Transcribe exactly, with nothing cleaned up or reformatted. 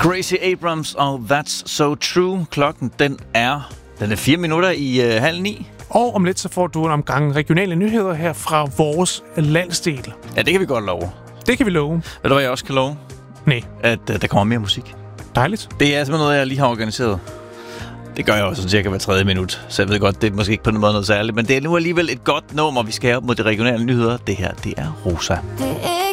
Gracie Abrams og That's So True. Klokken, den er, den er fire minutter i øh, halv ni. Og om lidt, så får du en omgang regionale nyheder her fra vores landsdel. Ja, det kan vi godt love. Det kan vi love. Ved du, hvad jeg også kan love? Nej. At øh, der kommer mere musik. Dejligt. Det er simpelthen noget, jeg lige har organiseret. Det gør jeg også cirka hver tredje minut. Så jeg ved godt, det er måske ikke på den måde noget særligt. Men det er nu alligevel et godt nummer, vi skal have op mod de regionale nyheder. Det her, det er Rosa. Det er